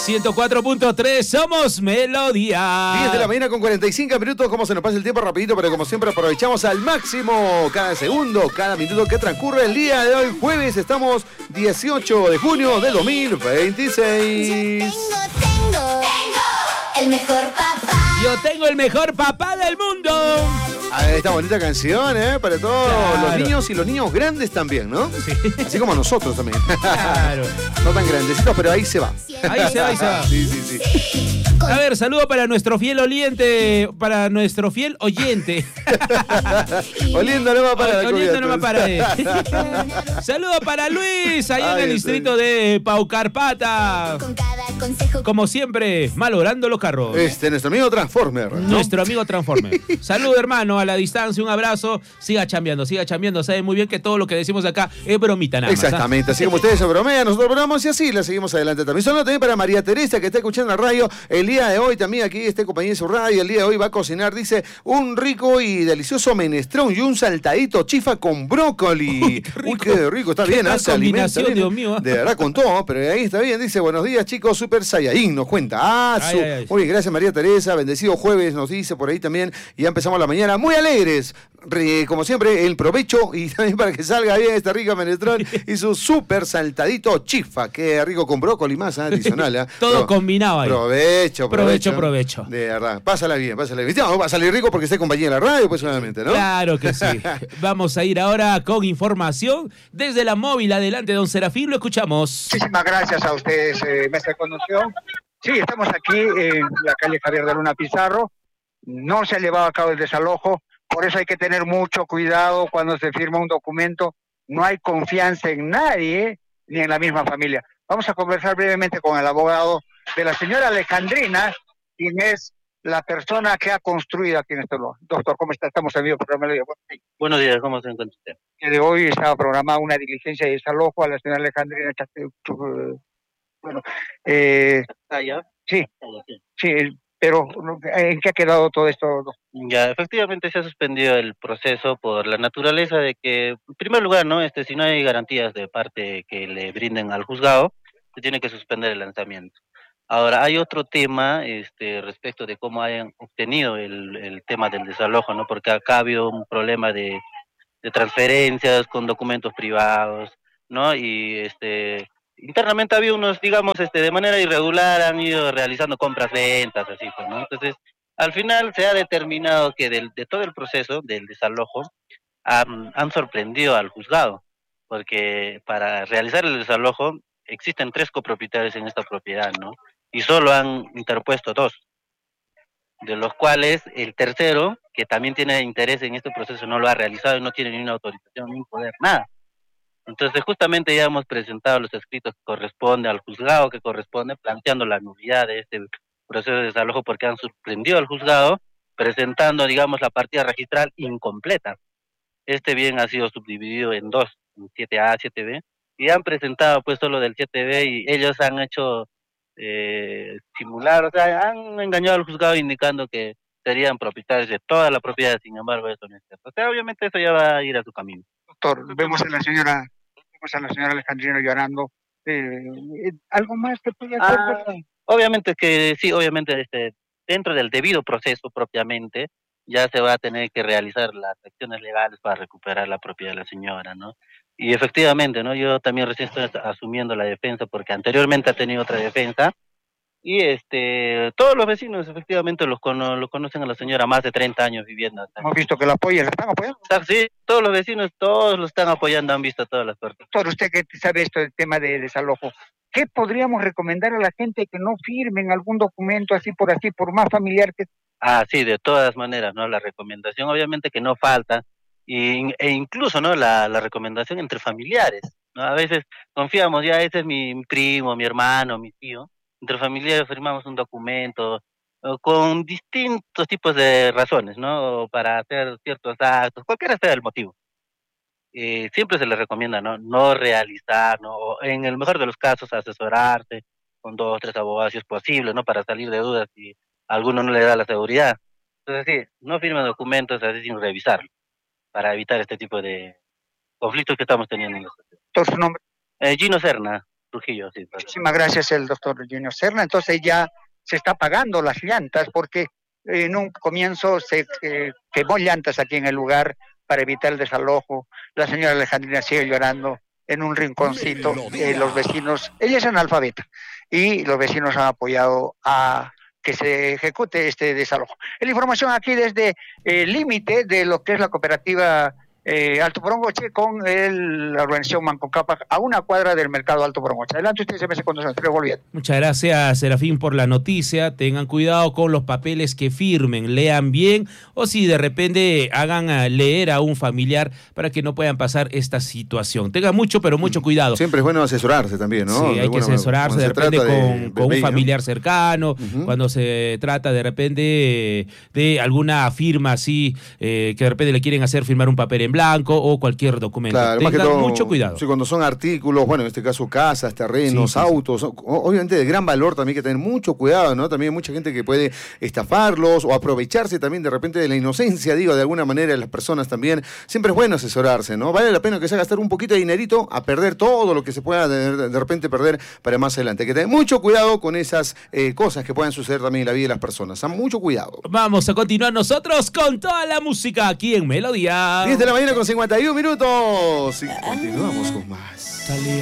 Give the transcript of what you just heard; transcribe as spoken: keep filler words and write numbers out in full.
ciento cuatro punto tres, somos Melodía. diez de la mañana con cuarenta y cinco minutos. Cómo se nos pasa el tiempo rapidito, pero como siempre aprovechamos al máximo cada segundo, cada minuto que transcurre. El día de hoy, jueves, estamos dieciocho de junio del dos mil veintiséis. Yo tengo, tengo, tengo el mejor papá. Yo tengo el mejor papá del mundo. A ver, esta bonita canción, ¿eh? Para todos Claro. los niños y los niños grandes también, ¿no? Sí. Así como nosotros también. Claro. No tan grandecitos, pero ahí se va. Ahí se va, ahí se va. Sí, sí, sí. A ver, saludo para nuestro fiel oliente, para nuestro fiel oyente. Oliendo no va para la Oliendo no va cubierta. para él. Saludo para Luis, allá en Ay, el sí. distrito de Paucarpata. Con cada consejo. Como siempre, malogrando los carros. Este, nuestro amigo Transformer, ¿no? Nuestro amigo Transformer. Saludo, hermano, a la distancia, un abrazo. Siga chambeando, siga chambeando. Saben muy bien que todo lo que decimos acá es bromita nada más. ¿Ah? Exactamente, así como ustedes se bromean, nosotros bromeamos y así la seguimos adelante también. Saludos también para María Teresa, que está escuchando la radio el día de hoy, también aquí está compañía de su radio, el día de hoy va a cocinar, dice, un rico y delicioso menestrón y un saltadito chifa con brócoli. Uy, qué rico. Uy, qué rico, está Qué bien, tal hace alimenta combinación, bien. Dios mío. De verdad, con todo, pero ahí está bien, dice, buenos días chicos, Super Saiyajin, nos cuenta. Ah, Ay, su... ay, ay. Muy bien, gracias María Teresa, bendecido jueves, nos dice por ahí también, y ya empezamos la mañana muy alegres. Re- como siempre, el provecho y también para que salga bien este rico menestrón y su súper saltadito chifa, que rico con brócoli más, ¿eh? Adicional. ¿eh? Todo Pro- combinado ahí. Provecho, Provecho, provecho. provecho. De verdad, pásala bien, pásala bien. No, va a salir rico porque esté compañía de la radio, pues obviamente, ¿no? Claro que sí. Vamos a ir ahora con información desde la móvil. Adelante, don Serafín, lo escuchamos. Muchísimas gracias a ustedes, eh, mesa de conducción. Sí, estamos aquí en la calle Javier de Luna Pizarro. No se ha llevado a cabo el desalojo, por eso hay que tener mucho cuidado cuando se firma un documento. No hay confianza en nadie, ni en la misma familia. Vamos a conversar brevemente con el abogado de la señora Alejandrina, quien es la persona que ha construido aquí en este lugar. Doctor, ¿cómo está? Estamos en vivo, programa de Buenos días, ¿cómo se encuentra usted? que de hoy estaba programada una diligencia de desalojo a la señora Alejandrina Chate- Chu- bueno, eh, Ah, ya. sí, Ah, ya, sí. sí, el- pero ¿en qué ha quedado todo esto? Ya, efectivamente se ha suspendido el proceso por la naturaleza de que, en primer lugar, ¿no? Este, si no hay garantías de parte que le brinden al juzgado, se tiene que suspender el lanzamiento. Ahora, hay otro tema este, respecto de cómo hayan obtenido el, el tema del desalojo, ¿no? Porque acá ha habido un problema de, de transferencias con documentos privados, ¿no? Y este, internamente había unos, digamos, este, de manera irregular han ido realizando compras-ventas, así, pues, ¿no? Entonces, al final se ha determinado que del, de todo el proceso del desalojo han, han sorprendido al juzgado, porque para realizar el desalojo existen tres copropietarios en esta propiedad, ¿no? Y solo han interpuesto dos, de los cuales el tercero, que también tiene interés en este proceso, no lo ha realizado y no tiene ni una autorización ni un poder, nada. Entonces, justamente ya hemos presentado los escritos que corresponde al juzgado, que corresponde planteando la nulidad de este proceso de desalojo porque han sorprendido al juzgado presentando, digamos, la partida registral incompleta. Este bien ha sido subdividido en dos, en siete A, siete B, y han presentado pues solo del siete B y ellos han hecho eh, simular, o sea, han engañado al juzgado indicando que serían propietarios de toda la propiedad, sin embargo eso no es cierto. O sea, obviamente eso ya va a ir a su camino. Doctor, vemos a la señora, vemos a la señora Alejandrina llorando. Eh, eh, ¿Algo más que pueda hacer? Ah, obviamente que sí, obviamente este, dentro del debido proceso propiamente, ya se va a tener que realizar las acciones legales para recuperar la propiedad de la señora, ¿no? Y efectivamente, ¿no? Yo también recién estoy asumiendo la defensa porque anteriormente ha tenido otra defensa y este todos los vecinos efectivamente los, cono lo conocen a la señora más de treinta años viviendo acá. Hemos visto que la apoyan, ¿la están apoyando? Sí, todos los vecinos, todos lo están apoyando, han visto todas las partes. Doctor, usted que sabe esto del tema de desalojo, ¿qué podríamos recomendar a la gente que no firmen algún documento así por así, por más familiar que... Ah, sí, de todas maneras, ¿no? La recomendación obviamente que no falta, y, e incluso, ¿no? La, la recomendación entre familiares, ¿no? A veces confiamos, ya ese es mi, mi primo, mi hermano, mi tío, entre familiares firmamos un documento o con distintos tipos de razones, ¿no? Para hacer ciertos actos, cualquiera sea el motivo. Eh, siempre se les recomienda, ¿no? No realizar, ¿no? O en el mejor de los casos, asesorarse con dos o tres abogados si es posible, ¿no? Para salir de dudas si alguno no le da la seguridad. Entonces, sí, no firmen documentos así sin revisarlo, para evitar este tipo de conflictos que estamos teniendo en la sociedad. Doctor, su nombre. Eh, Gino Serna, Trujillo, sí. Perdón. Muchísimas gracias, el doctor Junior Serna. Entonces ya se está pagando las llantas porque en un comienzo se eh, quemó llantas aquí en el lugar para evitar el desalojo. La señora Alejandrina sigue llorando en un rinconcito. Eh, los vecinos, ella es analfabeta, y los vecinos han apoyado a que se ejecute este desalojo. La información aquí desde el límite de lo que es la cooperativa eh, Alto Porongoche con el, la organización Manco Cápac, a una cuadra del mercado Alto Porongoche. Adelante usted, se me hace conducción, estoy volviendo. Muchas gracias, Serafín, por la noticia. Tengan cuidado con los papeles que firmen, lean bien, o si de repente hagan a leer a un familiar para que no puedan pasar esta situación. Tengan mucho, pero mucho cuidado. Siempre es bueno asesorarse también, ¿no? Sí, hay que asesorarse de repente con, de, con de un familiar ¿no? cercano, uh-huh. Cuando se trata de repente de alguna firma así, eh, que de repente le quieren hacer firmar un papel en blanco o cualquier documento. Claro, Tengan más que todo, mucho cuidado. Sí, cuando son artículos, bueno, en este caso casas, terrenos, sí, sí, autos, sí. Obviamente de gran valor también hay que tener mucho cuidado, ¿no? También hay mucha gente que puede estafarlos o aprovecharse también de repente de la inocencia, digo, de alguna manera de las personas también. Siempre es bueno asesorarse, ¿no? Vale la pena que sea gastar un poquito de dinerito a perder todo lo que se pueda de, de repente perder para más adelante. Hay que tener mucho cuidado con esas eh, cosas que puedan suceder también en la vida de las personas. ¿Ah? Mucho cuidado. Vamos a continuar nosotros con toda la música aquí en Melodía. diez de la mañana con cincuenta y un minutos. Y continuamos con más.